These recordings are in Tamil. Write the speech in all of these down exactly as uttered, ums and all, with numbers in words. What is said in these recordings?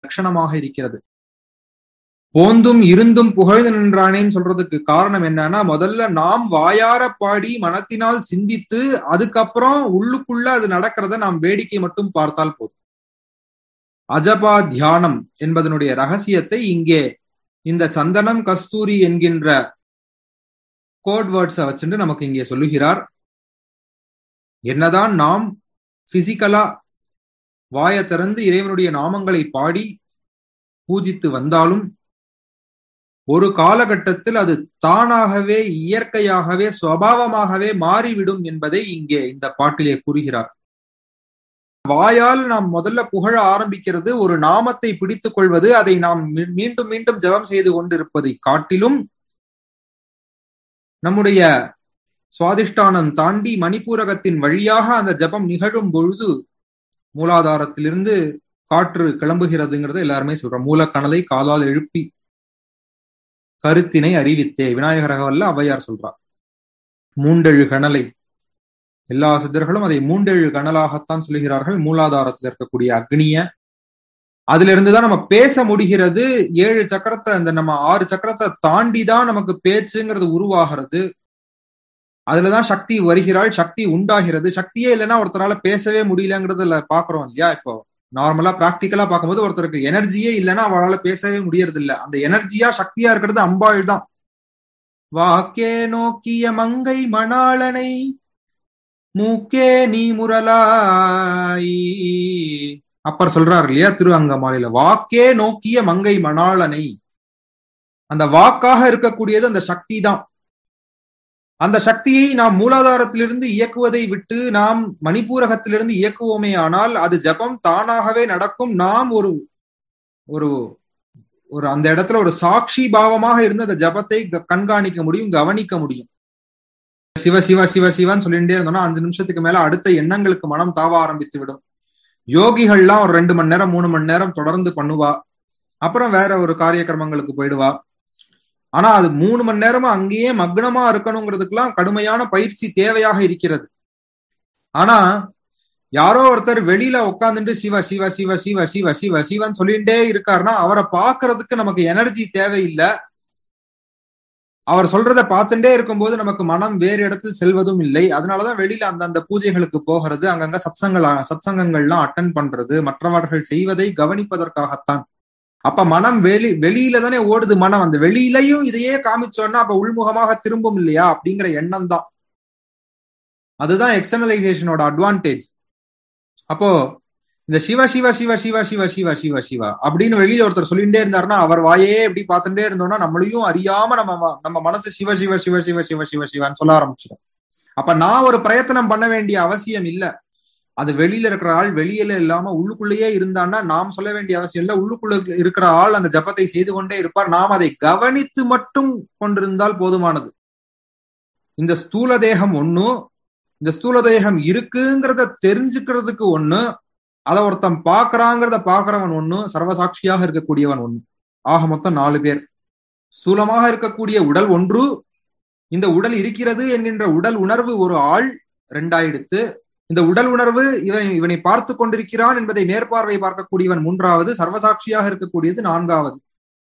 லட்சணமாக இருக்கிறது. போந்தும் இருந்தும் புகழ்ந்து நின்றானேன்னு சொல்றதுக்கு காரணம் என்னன்னா, முதல்ல நாம் வாயார பாடி மனத்தினால் சிந்தித்து அதுக்கப்புறம் உள்ளுக்குள்ள அது நடக்கிறத நாம் வேடிக்கை மட்டும் பார்த்தால் போதும். அஜபா தியானம் என்பதனுடைய ரகசியத்தை இங்கே இந்த சந்தனம் கஸ்தூரி என்கின்ற கோட் வேர்ட்ஸை வச்சுட்டு நமக்கு இங்கே சொல்லுகிறார். என்னதான் நாம் பிசிக்கலா வாய திறந்து இறைவனுடைய நாமங்களை பாடி பூஜித்து வந்தாலும் ஒரு காலகட்டத்தில் அது தானாகவே இயற்கையாகவே சுபாவமாகவே மாறிவிடும் என்பதை இங்கே இந்த பாட்டிலே கூறுகிறார். வாயால் நாம் முதல்ல புகழ ஆரம்பிக்கிறது, ஒரு நாமத்தை பிடித்துக் கொள்வது, அதை நாம் மீண்டும் மீண்டும் ஜெபம் செய்து கொண்டிருப்பதை காட்டிலும் நம்முடைய சுவாதிஷ்டானம் தாண்டி மணிப்பூரகத்தின் வழியாக அந்த ஜபம் நிகழும் பொழுது மூலாதாரத்திலிருந்து காற்று கிளம்புகிறதுங்கிறத எல்லாருமே சொல்றோம். மூலக்கணலை காலால் எழுப்பி கருத்தினை அறிவித்தே விநாயகரகவல்ல ஔவையார் சொல்றார். மூண்டெழு கணலை எல்லா சித்தர்களும் அதை மூண்டெழு கணலாகத்தான் சொல்லுகிறார்கள். மூலாதாரத்தில் இருக்கக்கூடிய அக்னிய அதுல இருந்துதான் நம்ம பேச முடிகிறது. ஏழு சக்கரத்தை இந்த நம்ம ஆறு சக்கரத்தை தாண்டிதான் நமக்கு பேச்சுங்கிறது உருவாகிறது. அதுலதான் சக்தி வருகிறாள், சக்தி உண்டாகிறது. சக்தியே இல்லைன்னா ஒருத்தரால பேசவே முடியலங்கிறதுல பாக்குறோம் இல்லையா? இப்போ நார்மலா பிராக்டிக்கலா பார்க்கும்போது ஒருத்தருக்கு எனர்ஜியே இல்லைன்னா அவளால பேசவே முடியறது இல்லை. அந்த எனர்ஜியா சக்தியா இருக்கிறது அம்பாள் தான். வாக்கே நோக்கிய மங்கை மணாளனை மூக்கே நீ முரலாய் அப்பர் சொல்றாரு இல்லையா திரு அங்கமாலையில, வாக்கே நோக்கிய மங்கை மணாளனை. அந்த வாக்காக இருக்கக்கூடியது அந்த சக்தி தான். அந்த சக்தியை நாம் மூலாதாரத்திலிருந்து இயக்குவதை விட்டு நாம் மணிப்பூரகத்திலிருந்து இயக்குவோமே ஆனால் அது ஜபம் தானாகவே நடக்கும். நாம் ஒரு ஒரு ஒரு அந்த இடத்துல ஒரு சாட்சி பாவமாக இருந்து அந்த ஜபத்தை கண்காணிக்க முடியும், கவனிக்க முடியும். சிவ சிவ சிவ சிவன்னு சொல்லிட்டே இருந்தோம்னா அஞ்சு நிமிஷத்துக்கு மேல அடுத்த எண்ணங்களுக்கு மனம் தாவ ஆரம்பித்து விடும். யோகிகள்லாம் ஒரு ரெண்டு மணி நேரம் மூணு மணி நேரம் தொடர்ந்து பண்ணுவா, அப்புறம் வேற ஒரு காரிய கர்மங்களுக்கு போயிடுவா. ஆனா அது மூணு மணி நேரமா அங்கேயே மக்னமா இருக்கணுங்கிறதுக்கெல்லாம் கடுமையான பயிற்சி தேவையாக இருக்கிறது. ஆனா யாரோ ஒருத்தர் வெளியில உட்காந்துட்டு சிவ சிவ சிவ சிவ சிவ சிவ சிவன்னு சொல்லிட்டே இருக்காருன்னா அவரை பாக்குறதுக்கு நமக்கு எனர்ஜி தேவையில்லை. அவர் சொல்றதை பார்த்துட்டே இருக்கும்போது நமக்கு மனம் வேறு இடத்தில் செல்வதும் இல்லை. அதனாலதான் வெளியில அந்தந்த பூஜைகளுக்கு போகிறது, அங்கங்க சத்சங்கள் சத்சங்கங்கள்லாம் அட்டன் பண்றது, மற்றவர்கள் செய்வதை கவனிப்பதற்காகத்தான். அப்ப மனம் வெளி வெளியில தானே ஓடுது மனம். அந்த வெளியிலையும் இதையே காமிச்சோன்னா அப்ப உள்முகமாக திரும்பும் இல்லையா அப்படிங்கிற எண்ணம் தான். அதுதான் எக்ஸ்டர்னலைசேஷனோட அட்வான்டேஜ். அப்போ இந்த சிவ சிவ சிவ சிவ சிவ சிவ சிவ சிவ அப்படின்னு வெளியில ஒருத்தர் சொல்லிட்டே இருந்தாருன்னா அவர் வாயே எப்படி பார்த்துட்டே இருந்தோம்னா நம்மளையும் அறியாம நம்ம நம்ம மனசு சிவ சிவ சிவ சிவ சிவ சிவ சிவன்னு சொல்ல ஆரம்பிச்சிடும். அப்ப நான் ஒரு பிரயத்தனம் பண்ண வேண்டிய அவசியம் இல்லை. அது வெளியில இருக்கிற ஆள் வெளியில இல்லாம உள்ளுக்குள்ளேயே இருந்தான்னா நாம் சொல்ல வேண்டிய அவசியம் இல்லை. உள்ளுக்குள்ள இருக்கிற ஆள் அந்த ஜபத்தை செய்து கொண்டே இருப்பார். நாம் அதை கவனித்து மட்டும் கொண்டிருந்தால் போதுமானது. இந்த ஸ்தூல தேகம் ஒண்ணு, இந்த ஸ்தூல தேகம் இருக்குங்கிறத தெரிஞ்சுக்கிறதுக்கு ஒண்ணு, அதை ஒருத்தன் பாக்குறாங்கிறத பாக்குறவன் ஒண்ணு, சர்வசாட்சியாக இருக்கக்கூடியவன் ஒண்ணு. ஆக மொத்தம் நாலு பேர். ஸ்தூலமாக இருக்கக்கூடிய உடல் ஒன்று, இந்த உடல் இருக்கிறது என்கின்ற உடல் உணர்வு ஒரு ஆள் ரெண்டாயிடுத்து. இந்த உடல் உணர்வு இவன் இவனை பார்த்து கொண்டிருக்கிறான் என்பதை மேற்பார்வை பார்க்கக்கூடியவன் மூன்றாவது, சர்வசாட்சியாக இருக்கக்கூடியது நான்காவது.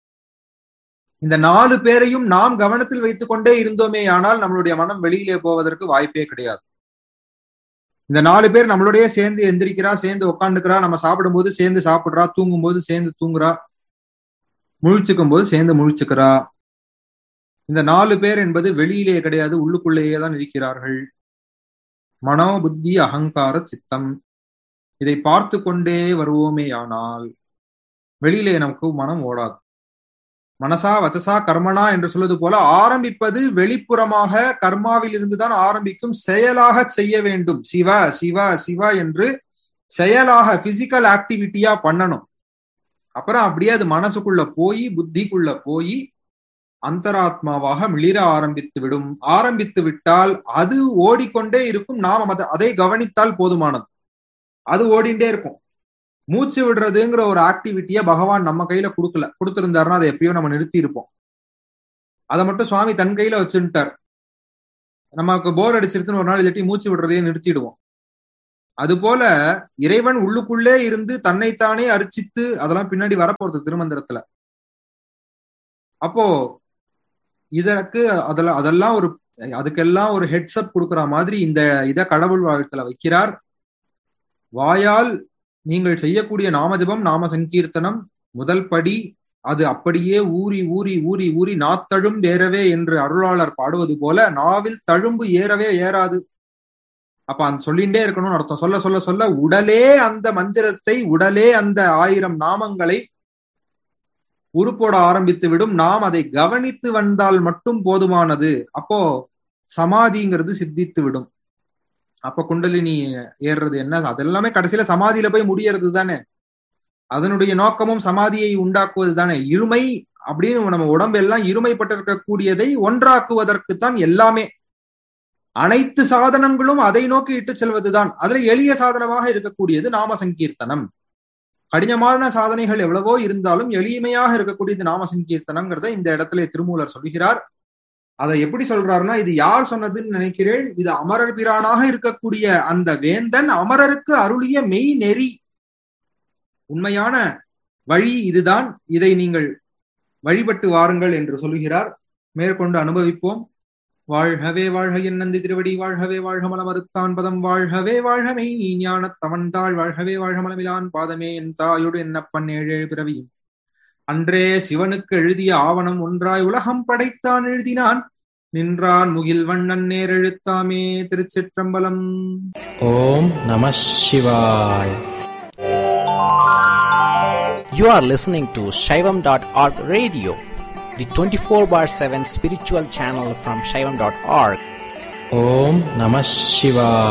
இந்த நாலு பேரையும் நாம் கவனத்தில் வைத்துக் கொண்டே இருந்தோமே ஆனால் நம்மளுடைய மனம் வெளியிலே போவதற்கு வாய்ப்பே கிடையாது. இந்த நாலு பேர் நம்மளுடைய சேர்ந்து எந்திரிக்கிறா, சேர்ந்து உட்காந்துக்கிறா, நம்ம சாப்பிடும் போது சேர்ந்து சாப்பிடுறா, தூங்கும் போது சேர்ந்து தூங்குறா, முழிச்சுக்கும் போது சேர்ந்து முழிச்சுக்கிறா. இந்த நாலு பேர் என்பது வெளியிலே கிடையாது, உள்ளுக்குள்ளேயே தான் இருக்கிறார்கள். மனோ புத்தி அகங்கார சித்தம். இதை பார்த்து கொண்டே வருவோமே ஆனால் வெளியிலே நமக்கு மனம் ஓடாது. மனசா வச்சசா கர்மனா என்று சொல்வது போல ஆரம்பிப்பது வெளிப்புறமாக கர்மாவில் இருந்துதான் ஆரம்பிக்கும். செயலாக செய்ய வேண்டும். சிவ சிவ சிவ என்று செயலாக பிசிக்கல் ஆக்டிவிட்டியா பண்ணணும். அப்புறம் அப்படியே அது மனசுக்குள்ள போய் புத்திக்குள்ள போய் அந்தராத்மாவாக மிளிர ஆரம்பித்து விடும். ஆரம்பித்து விட்டால் அது ஓடிக்கொண்டே இருக்கும். நாம் அதை கவனித்தால் போதுமானது. அது ஓடிண்டே இருக்கும். மூச்சு விடுறதுங்கிற ஒரு ஆக்டிவிட்டியை பகவான் நம்ம கையில கொடுக்கல. கொடுத்திருந்தாருன்னா அதை எப்பயோ நம்ம நிறுத்தி இருப்போம். அதை மட்டும் சுவாமி தன் கையில வச்சுட்டார். நமக்கு போர் அடிச்சிருச்சுன்னு ஒரு நாள் இல்லாட்டி மூச்சு விடுறதையே நிறுத்திடுவோம். அதுபோல இறைவன் உள்ளுக்குள்ளே இருந்து தன்னைத்தானே அர்ச்சித்து, அதெல்லாம் பின்னாடி வரப்போறது திருமந்திரத்துல. அப்போ இதற்கு அதெல்லாம் அதெல்லாம் ஒரு அதுக்கெல்லாம் ஒரு ஹெட்ஸ்அப் கொடுக்குற மாதிரி இந்த இத கடவுள் வாழ்த்துல வைக்கிறார். வாயால் நீங்கள் செய்யக்கூடிய நாமஜபம், நாம சங்கீர்த்தனம் முதல் படி. அது அப்படியே ஊறி ஊறி ஊறி ஊறி நாத்தழும் ஏறவே என்று அருளாளர் பாடுவது போல நாவில் தழும்பு ஏறவே ஏறாது. அப்ப அந்த சொல்லிண்டே இருக்கணும்னு அர்த்தம். சொல்ல சொல்ல சொல்ல உடலே அந்த மந்திரத்தை, உடலே அந்த ஆயிரம் நாமங்களை உருப்போட ஆரம்பித்து விடும். நாம் அதை கவனித்து வந்தால் மட்டும் போதுமானது. அப்போ சமாதிங்கிறது சித்தித்து விடும். அப்ப குண்டலினி ஏறுறது என்ன, அதெல்லாமே கடைசியில சமாதியில போய் முடியறது தானே. அதனுடைய நோக்கமும் சமாதியை உண்டாக்குவது தானே. இருமை அப்படின்னு நம்ம உடம்பெல்லாம் இருமைப்பட்டிருக்கக்கூடியதை ஒன்றாக்குவதற்குத்தான் எல்லாமே. அனைத்து சாதனங்களும் அதை நோக்கி இட்டு செல்வதுதான். அதுல எளிய சாதனமாக இருக்கக்கூடியது நாம சங்கீர்த்தனம். கடினமான சாதனைகள் எவ்வளவோ இருந்தாலும் எளிமையாக இருக்கக்கூடியது நாம சங்கீர்த்தனம்ங்கிறத இந்த இடத்துல திருமூலர் சொல்கிறார். அதை எப்படி சொல்றாருன்னா, இது யார் சொன்னதுன்னு நினைக்கிறேன், இது அமரர் பிரானாக இருக்கக்கூடிய அந்த வேந்தன் அமரருக்கு அருளிய மெய் நெறி, உண்மையான வழி இதுதான். இதை நீங்கள் வழிபட்டு வாருங்கள் என்று சொல்லுகிறார். மேற்கொண்டு அனுபவிப்போம். வாழ்கவே வாழ்க என் நந்தி திருவடி, வாழ்கவே வாழ்க மலமறுத்தான் பதம், வாழ்கவே வாழ்கமே ஞான தவன்தாள், வாழ்கவே வாழ்க மலமிலான் பாதமே என் தாயோடு என்னப்பன் ஏழே பிறவியும். அன்றே சிவனுக்கு எழுதிய ஆவணம் ஒன்றாய் உலகம் படைத்தான் எழுதினான், நின்றான் முகில் வண்ணன் நேர் எழுத்தாமே. திருச்சிற்றம்பலம். ஓம் நம சிவாய். You are listening to Shaivam dot org radio, the twenty-four bar seven spiritual channel from Shaivam dot org. Om Namah Shivaya.